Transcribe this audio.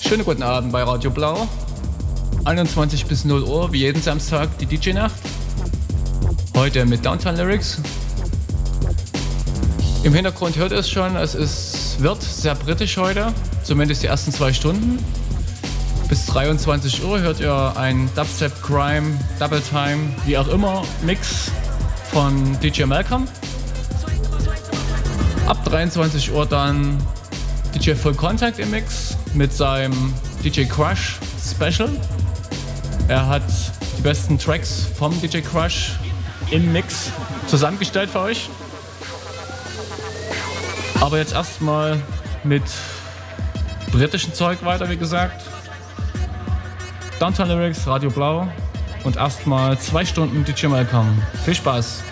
Schönen guten Abend bei Radio Blau. 21 bis 0 Uhr, wie jeden Samstag, die DJ-Nacht. Heute mit Downtown Lyrics. Im Hintergrund hört ihr es schon, wird sehr britisch heute, zumindest die ersten 2 Stunden. Bis 23 Uhr hört ihr ein Dubstep, Grime, Double Time, wie auch immer, Mix von DJ Malcolm. Ab 23 Uhr dann DJ Full Contact im Mix mit seinem DJ Crush Special. Er hat die besten Tracks vom DJ Crush im Mix zusammengestellt für euch. Aber jetzt erstmal mit britischem Zeug weiter, wie gesagt. Downtown Lyrics, Radio Blau und erstmal 2 Stunden DJ Malcolm. Viel Spaß!